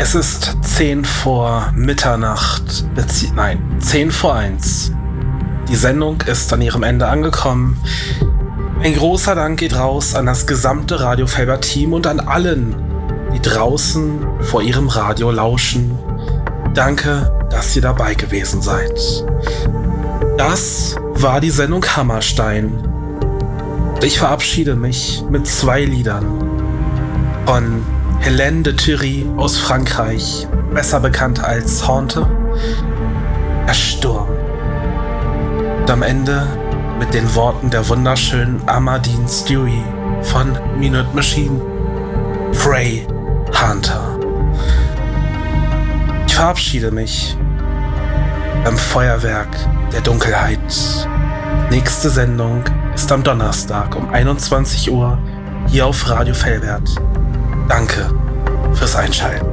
Es ist 10 vor Mitternacht, 10 vor 1. Die Sendung ist an ihrem Ende angekommen. Ein großer Dank geht raus an das gesamte Radio Felber-Team und an allen, die draußen vor ihrem Radio lauschen. Danke, dass ihr dabei gewesen seid. Das war die Sendung Hammerstein. Ich verabschiede mich mit 2 Liedern von Hélène de Thury aus Frankreich, besser bekannt als Hante, der Sturm. Und am Ende mit den Worten der wunderschönen Amandine Stewie von Minute Machine, Frey Hunter. Ich verabschiede mich beim Feuerwerk der Dunkelheit. Nächste Sendung ist am Donnerstag um 21 Uhr hier auf Radio Velbert. Danke fürs Einschalten.